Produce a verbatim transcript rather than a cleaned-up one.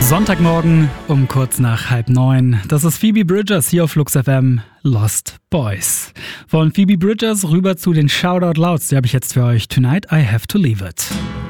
Sonntagmorgen um kurz nach halb neun. Das ist Phoebe Bridgers hier auf Flux F M, Lost Boys. Von Phoebe Bridgers rüber zu den Shoutout Louds, die habe ich jetzt für euch. Tonight I Have to Leave It.